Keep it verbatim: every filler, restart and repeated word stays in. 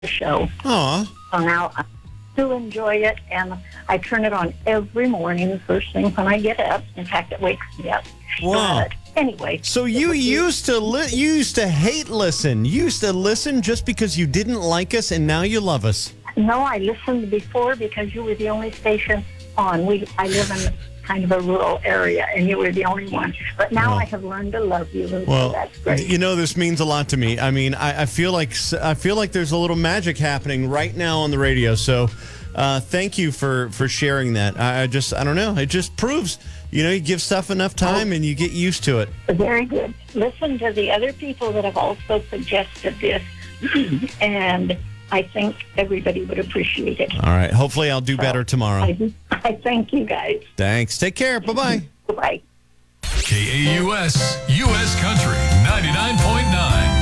the show. Aw. So now I do enjoy it, and I turn it on every morning, first thing when I get up. In fact, it wakes me up. Wow. But anyway. So you used to li- you used to hate listen. You used to listen just because you didn't like us, and now you love us. No, I listened before because you were the only station on. We I live in kind of a rural area, and you were the only one. But now Well, I have learned to love you, and Well, so that's great. you know, this means a lot to me. I mean, I, I feel like I feel like there's a little magic happening right now on the radio. So, uh, thank you for, for sharing that. I, I just I don't know. It just proves, you know, you give stuff enough time and you get used to it. Very good. Listen to the other people that have also suggested this, and I think everybody would appreciate it. All right. Hopefully, I'll do better tomorrow. I, I thank you guys. Thanks. Take care. Bye bye. Bye. K A U S, U S Country, ninety-nine point nine.